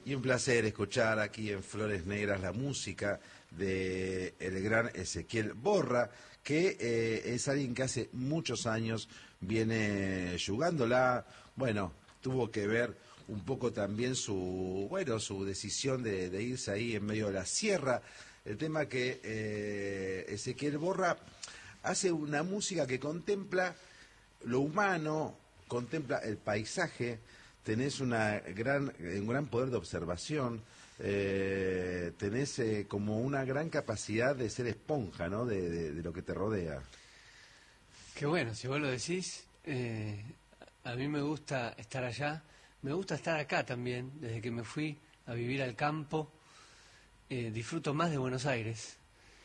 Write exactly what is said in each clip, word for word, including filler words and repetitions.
Y un placer escuchar aquí en Flores Negras la música de el gran Ezequiel Borra, que eh, es alguien que hace muchos años viene jugándola. Bueno, tuvo que ver un poco también su, bueno, su decisión de, de irse ahí en medio de la sierra. El tema que eh, Ezequiel Borra hace una música que contempla lo humano, contempla el paisaje. Tenés una gran, un gran poder de observación, eh, tenés eh, como una gran capacidad de ser esponja, ¿no? De, de, de lo que te rodea. Qué bueno, si vos lo decís, eh, a mí me gusta estar allá, me gusta estar acá también, desde que me fui a vivir al campo, eh, disfruto más de Buenos Aires.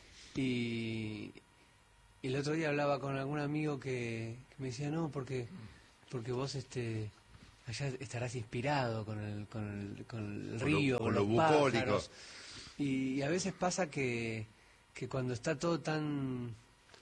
Y, y el otro día hablaba con algún amigo que, que me decía, no, porque, porque vos este... allá estarás inspirado con el, con el, con el río, con, con lo, los con lo pájaros. Y, y a veces pasa que, que cuando está todo tan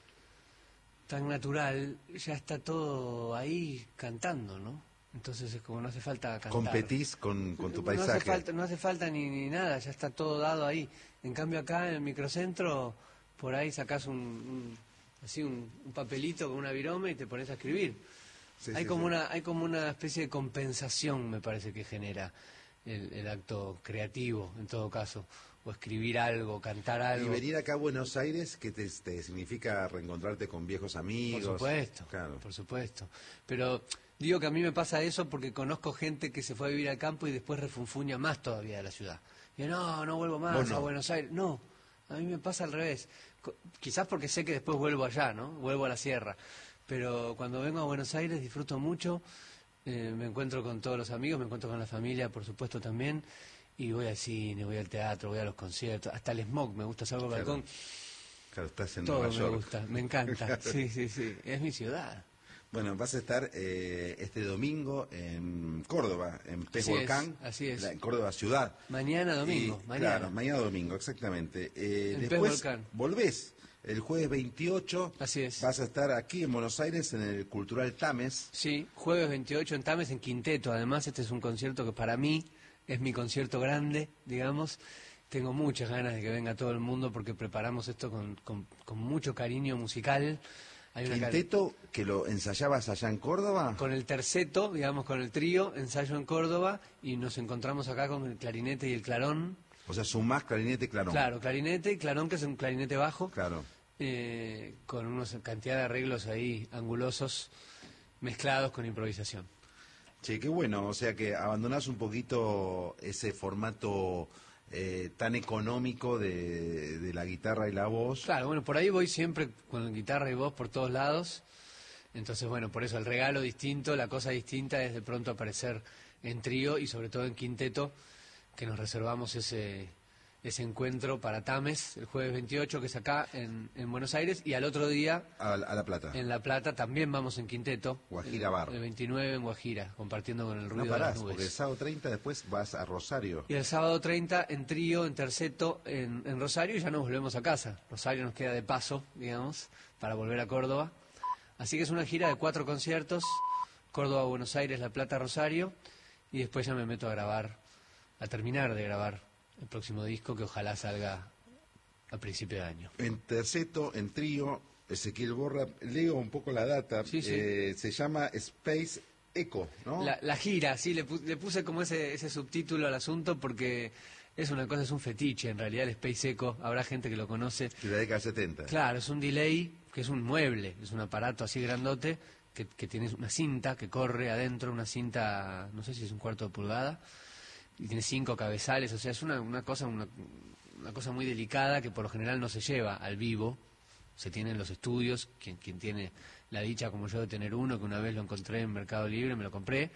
tan natural, ya está todo ahí cantando, ¿no? Entonces es como no hace falta cantar. Competís con, con tu no paisaje. Hace falta, no hace falta ni, ni nada, ya está todo dado ahí. En cambio acá en el microcentro, por ahí sacás un, un así un, un papelito con una virome y te pones a escribir. Sí, hay, sí, como sí. Una, hay como una especie de compensación, me parece, que genera el, el acto creativo, en todo caso, o escribir algo, cantar algo. Y venir acá a Buenos Aires, que te, te significa reencontrarte con viejos amigos. Por supuesto, claro. Por supuesto. Pero digo que a mí me pasa eso porque conozco gente que se fue a vivir al campo y después refunfuña más todavía de la ciudad. Y no, no vuelvo más no? a Buenos Aires. No, a mí me pasa al revés. Quizás porque sé que después vuelvo allá, ¿no? Vuelvo a la sierra. Pero cuando vengo a Buenos Aires disfruto mucho, eh, me encuentro con todos los amigos, me encuentro con la familia, por supuesto, también, y voy al cine, voy al teatro, voy a los conciertos, hasta el smog, me gusta, salgo al claro. balcón. Claro, estás en todo Nueva York. me gusta, me encanta, claro. sí, sí, sí, es mi ciudad. Bueno, vas a estar eh, este domingo en Córdoba, en Pez así Volcán, es, así es. La, en Córdoba ciudad. Mañana domingo, y, mañana. Claro, mañana domingo, exactamente. Eh, en después Pez Volcán. Volvés. El jueves veintiocho así es. Vas a estar aquí en Buenos Aires en el Cultural Tames. Sí, jueves veintiocho en Tames, en Quinteto. Además, este es un concierto que para mí es mi concierto grande, digamos. Tengo muchas ganas de que venga todo el mundo porque preparamos esto con, con, con mucho cariño musical. Hay una ¿Quinteto car... que lo ensayabas allá en Córdoba? Con el terceto, digamos, con el trío, ensayo en Córdoba y nos encontramos acá con el clarinete y el clarón. O sea, sumás clarinete y clarón. Claro, clarinete y clarón, que es un clarinete bajo. Claro. Eh, con una cantidad de arreglos ahí angulosos mezclados con improvisación. Che, qué bueno, o sea que abandonás un poquito ese formato eh, tan económico de, de la guitarra y la voz. Claro, bueno, por ahí voy siempre con guitarra y voz por todos lados, entonces bueno, por eso el regalo distinto, la cosa distinta es de pronto aparecer en trío y sobre todo en quinteto, que nos reservamos ese... ese encuentro para Tames el jueves veintiocho, que es acá en, en Buenos Aires, y al otro día a, a La Plata. En La Plata también vamos en quinteto. Guajira Bar. El veintinueve en Guajira, compartiendo con el ruido no parás, de las nubes. Porque el sábado treinta después vas a Rosario. Y el sábado treinta en trío, en terceto, en, en Rosario, y ya nos volvemos a casa. Rosario nos queda de paso, digamos, para volver a Córdoba. Así que es una gira de cuatro conciertos: Córdoba, Buenos Aires, La Plata, Rosario, y después ya me meto a grabar, a terminar de grabar el próximo disco, que ojalá salga a principio de año. En terceto, en trío, Ezequiel Borra, leo un poco la data, sí, sí. Eh, se llama Space Echo, ¿no? La, la gira, sí, le, pu le puse como ese, ese subtítulo al asunto porque es una cosa, es un fetiche en realidad el Space Echo, habrá gente que lo conoce. De la década setenta. Claro, es un delay, que es un mueble, es un aparato así grandote, que, que tiene una cinta que corre adentro, una cinta, no sé si es un cuarto de pulgada, y tiene cinco cabezales, o sea, es una, una cosa una, una cosa muy delicada que por lo general no se lleva al vivo, se tiene en los estudios, quien, quien tiene la dicha como yo de tener uno, que una vez lo encontré en Mercado Libre, me lo compré,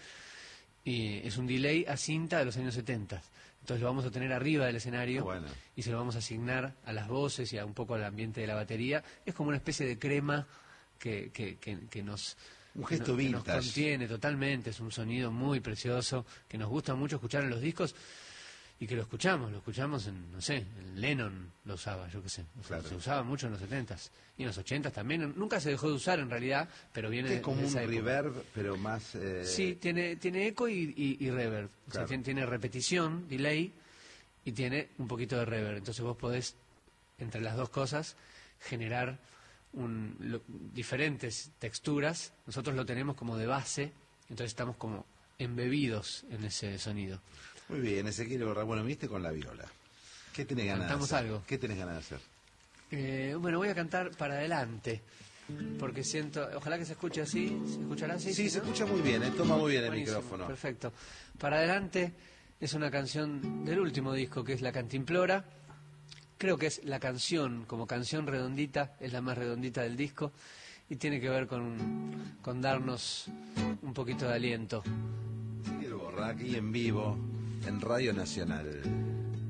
y es un delay a cinta de los años setenta, entonces lo vamos a tener arriba del escenario, bueno. y se lo vamos a asignar a las voces y a un poco al ambiente de la batería, es como una especie de crema que, que, que, que nos... Un gesto que vintage. Nos contiene totalmente, es un sonido muy precioso, que nos gusta mucho escuchar en los discos. y que lo escuchamos, lo escuchamos en, no sé, en Lennon lo usaba, yo qué sé, o sea, Claro. se usaba mucho en los setentas y en los ochentas también, nunca se dejó de usar en realidad, pero viene Que es como de un esa época. reverb, pero más... eh, Sí, tiene, tiene eco y, y, y reverb, o sea, Claro. tiene, tiene repetición, delay, y tiene un poquito de reverb, entonces vos podés, entre las dos cosas, generar un, lo- diferentes texturas, nosotros lo tenemos como de base, entonces estamos como embebidos en ese sonido. Muy bien, Ezequiel Borra. Bueno, viniste con la viola. ¿Qué tenés ganas Cantamos de hacer? algo. ¿Qué tenés ganas de hacer? Eh, bueno, voy a cantar para adelante, porque siento, ojalá que se escuche así, ¿se escuchará así? Sí, se ¿no? escucha muy bien, ¿eh? Toma muy bien el Buenísimo, micrófono. Perfecto. Para adelante es una canción del último disco, que es La Cantimplora. Creo que es la canción, como canción redondita, es la más redondita del disco, y tiene que ver con, con darnos un poquito de aliento. Ezequiel Borra, aquí en vivo, en Radio Nacional.